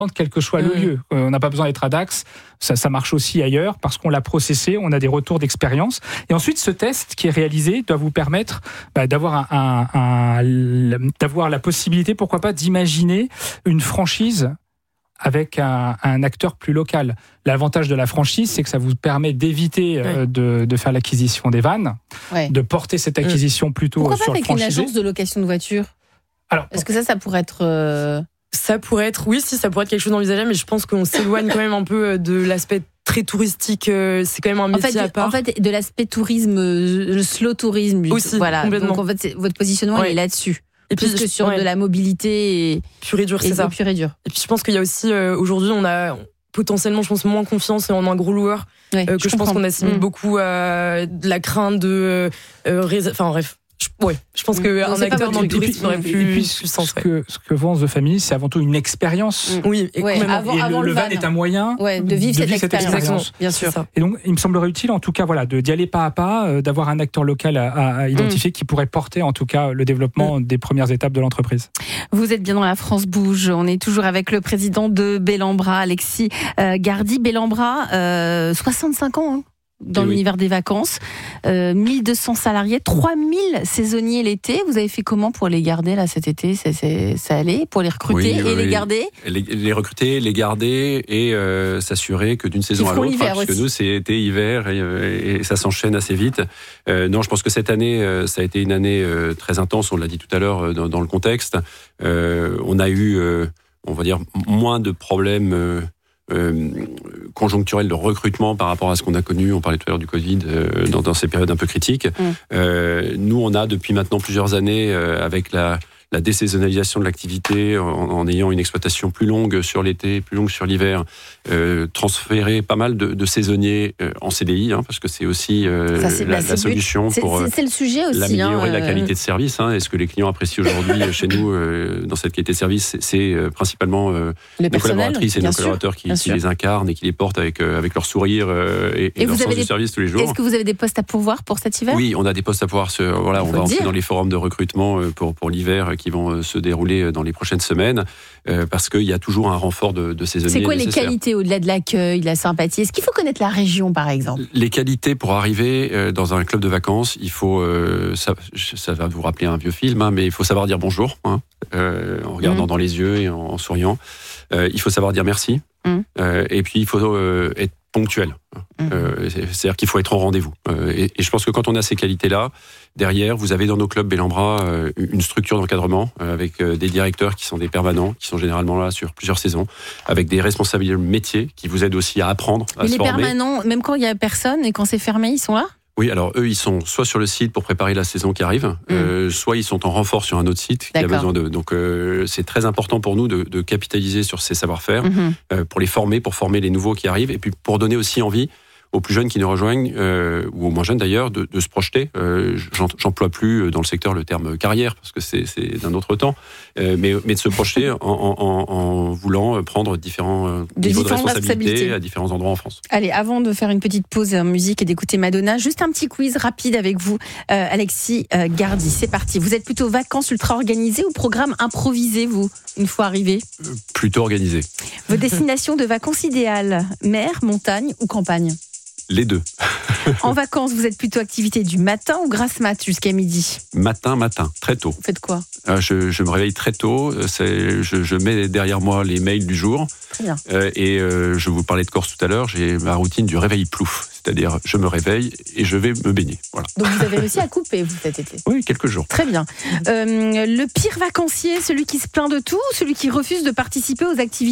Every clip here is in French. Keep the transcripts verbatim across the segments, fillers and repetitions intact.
quel que soit mmh. le lieu. Euh, on n'a pas besoin d'être à Dax, ça, ça marche aussi ailleurs parce qu'on l'a processé, on a des retours d'expérience. Et ensuite, ce test qui est réalisé doit vous permettre bah, d'avoir, un, un, un, d'avoir la possibilité, pourquoi pas, d'imaginer une franchise avec un, un acteur plus local. L'avantage de la franchise, c'est que ça vous permet d'éviter ouais. euh, de, de faire l'acquisition des vannes, ouais. de porter cette acquisition mmh. plutôt pourquoi sur le franchisé. Pourquoi pas avec une agence de location de voitures ? Alors, est-ce que ça, ça pourrait être... Euh... Ça pourrait être, oui, si, ça pourrait être quelque chose d'envisageable, mais je pense qu'on s'éloigne quand même un peu de l'aspect très touristique. C'est quand même un métier en fait, à part. En fait, de l'aspect tourisme, le slow tourisme. Aussi, voilà. complètement. Donc, en fait, c'est, votre positionnement ouais. il est là-dessus. Et plus que sur ouais. de la mobilité et pur et dur, c'est et ça. Pur et dur. Et puis, je pense qu'il y a aussi, euh, aujourd'hui, on a potentiellement, je pense, moins confiance en un gros loueur. Ouais, euh, que je, je pense qu'on assimile mmh. beaucoup à de la crainte de... Euh, rés... Enfin, bref. Je, ouais, je pense qu'un mmh. acteur dans le tourisme aurait plus, plus sens. Ce que, ce que vend The Family, c'est avant tout une expérience. Mmh. Oui, et, ouais, avant, et avant le, le van van est un moyen ouais, de vivre, de cette, vivre cette expérience. expérience. Bien sûr. Et donc, il me semblerait utile, en tout cas, voilà, de, d'y aller pas à pas, euh, d'avoir un acteur local à, à identifier mmh. qui pourrait porter, en tout cas, le développement mmh. des premières étapes de l'entreprise. Vous êtes bien dans La France Bouge. On est toujours avec le président de Bellambra, Alexis euh, Gardy. Bellambra, euh, soixante-cinq ans, hein. Dans et l'univers oui. des vacances, euh, mille deux cents salariés, trois mille saisonniers l'été. Vous avez fait comment pour les garder là cet été ? c'est, c'est, Ça allait pour les recruter oui, et oui. les garder les, les recruter, les garder et euh, s'assurer que d'une saison à l'autre, hein, parce que nous c'est été, hiver et, et ça s'enchaîne assez vite. Euh, non, je pense que cette année, euh, ça a été une année euh, très intense, on l'a dit tout à l'heure euh, dans, dans le contexte. Euh, on a eu, euh, on va dire, moins de problèmes euh, Euh, conjoncturel de recrutement par rapport à ce qu'on a connu. On parlait tout à l'heure du Covid euh, dans, dans ces périodes un peu critiques. Mmh. Euh, nous, on a depuis maintenant plusieurs années, euh, avec la, la désaisonnalisation de l'activité, en, en ayant une exploitation plus longue sur l'été, plus longue sur l'hiver, euh, transférer pas mal de, de saisonniers euh, en C D I, hein, parce que c'est aussi euh, Ça, c'est, la, bah, la solution c'est, pour c'est, c'est le sujet aussi, améliorer hein, la qualité de service. Hein, et ce que les clients apprécient aujourd'hui chez nous euh, dans cette qualité de service, c'est, c'est euh, principalement euh, nos collaboratrices et nos collaborateurs qui, qui les incarnent et qui les portent avec, euh, avec leur sourire euh, et, et, et leur sens du service tous les jours. Est-ce que vous avez des postes à pourvoir pour cet hiver ? Oui, on a des postes à pourvoir. Ce, voilà, on va entrer dans les forums de recrutement pour, pour l'hiver qui vont se dérouler dans les prochaines semaines, euh, parce qu'il y a toujours un renfort de, de saisonniers. C'est quoi nécessaire. Les qualités au-delà de l'accueil, de la sympathie ? Est-ce qu'il faut connaître la région, par exemple ? Les qualités pour arriver euh, dans un club de vacances, il faut, euh, ça, ça va vous rappeler un vieux film, hein, mais il faut savoir dire bonjour, hein, euh, en regardant mmh. dans les yeux et en, en souriant. Euh, il faut savoir dire merci, mmh. euh, et puis il faut euh, être ponctuel. Mmh. Euh, c'est-à-dire qu'il faut être au rendez-vous. Euh, et, et je pense que quand on a ces qualités-là, derrière, vous avez dans nos clubs Bellambra euh, une structure d'encadrement euh, avec euh, des directeurs qui sont des permanents, qui sont généralement là sur plusieurs saisons, avec des responsables métiers qui vous aident aussi à apprendre, à Mais se les former. Permanents, même quand il y a personne et quand c'est fermé, ils sont là ? Oui, alors eux, ils sont soit sur le site pour préparer la saison qui arrive, mmh. euh, soit ils sont en renfort sur un autre site D'accord. qui a besoin d'eux. Donc euh, c'est très important pour nous de, de capitaliser sur ces savoir-faire, mmh. euh, pour les former, pour former les nouveaux qui arrivent, et puis pour donner aussi envie aux plus jeunes qui nous rejoignent, euh, ou aux moins jeunes d'ailleurs, de, de se projeter. Euh, j'emploie plus dans le secteur le terme carrière, parce que c'est, c'est d'un autre temps, euh, mais, mais de se projeter en, en, en voulant prendre différents euh, de niveaux de responsabilité à différents endroits en France. Allez, avant de faire une petite pause en musique et d'écouter Madonna, juste un petit quiz rapide avec vous, euh, Alexis euh, Gardy. C'est parti. Vous êtes plutôt vacances ultra organisées ou programme improvisé, vous, une fois arrivé ? euh, Plutôt organisé. Vos destinations de vacances idéales, mer, montagne ou campagne ? Les deux. En vacances, vous êtes plutôt activité du matin ou grasse mat jusqu'à midi ? Matin, matin, très tôt. Vous faites quoi ? euh, je, je me réveille très tôt. C'est, je, je mets derrière moi les mails du jour. Très bien. Euh, et euh, je vous parlais de Corse tout à l'heure. J'ai ma routine du réveil plouf. C'est-à-dire, je me réveille et je vais me baigner. Voilà. Donc vous avez réussi à couper, vous, cet été ? Oui, quelques jours. Très bien. Euh, le pire vacancier, celui qui se plaint de tout ou celui qui refuse de participer aux activités ?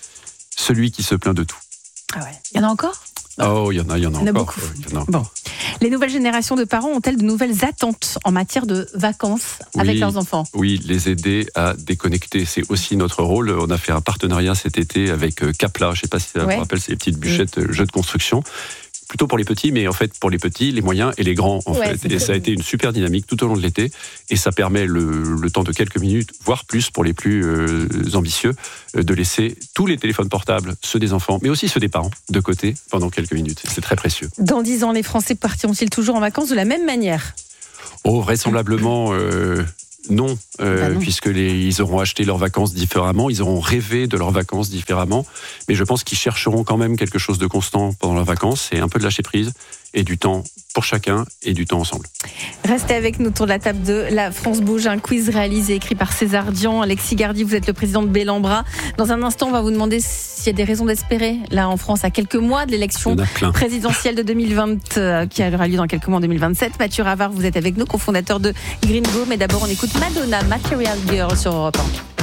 Celui qui se plaint de tout. Ah ouais. Il y en a encore ? Oh, il y en a, il y en a il y en a encore. beaucoup. Il y en a. Bon. Les nouvelles générations de parents ont-elles de nouvelles attentes en matière de vacances oui, avec leurs enfants ? Oui, les aider à déconnecter, c'est aussi notre rôle. On a fait un partenariat cet été avec Capla, je ne sais pas si ça ouais. vous rappelle, c'est les petites bûchettes mmh. jeux de construction. Plutôt pour les petits, mais en fait pour les petits, les moyens et les grands en ouais, fait. Et ça a été une super dynamique tout au long de l'été, et ça permet le, le temps de quelques minutes, voire plus pour les plus euh, ambitieux, euh, de laisser tous les téléphones portables, ceux des enfants, mais aussi ceux des parents, de côté pendant quelques minutes. C'est très précieux. Dans dix ans, les Français partiront-ils toujours en vacances de la même manière ? Oh, vraisemblablement. Euh, non, euh, bah non. puisque les, ils auront acheté leurs vacances différemment, ils auront rêvé de leurs vacances différemment, mais je pense qu'ils chercheront quand même quelque chose de constant pendant leurs vacances, c'est un peu de lâcher prise et du temps pour chacun et du temps ensemble. Restez avec nous autour de la table de la France Bouge, un quiz réalisé écrit par César Dian. Alexis Gardy, vous êtes le président de Bellambra. Dans un instant, on va vous demander s'il y a des raisons d'espérer, là en France, à quelques mois de l'élection présidentielle de deux mille vingt, euh, qui aura lieu dans quelques mois en deux mille vingt-sept. Mathieu Ravard, vous êtes avec nous, cofondateur de Green Go. Mais d'abord, on écoute Madonna, Material Girl sur Europe un.